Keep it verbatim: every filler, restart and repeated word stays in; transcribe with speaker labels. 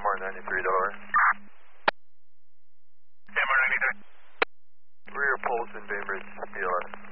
Speaker 1: M R ninety-three, Delaware.
Speaker 2: M R ninety-three.
Speaker 1: Rear pulse in Bainbridge, B L S.